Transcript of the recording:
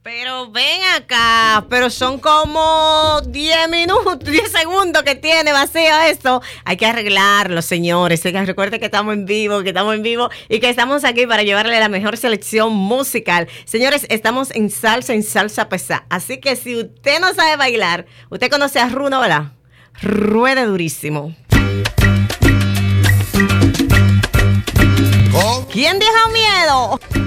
Pero ven acá, pero son como 10 minutos, 10 segundos que tiene vacío esto. Hay que arreglarlo, señores. Recuerden que estamos en vivo y que estamos aquí para llevarle la mejor selección musical. Señores, estamos en salsa pesada. Así que si usted no sabe bailar, usted conoce a Runo, ¿verdad? Ruede durísimo. ¿Quién dijo miedo?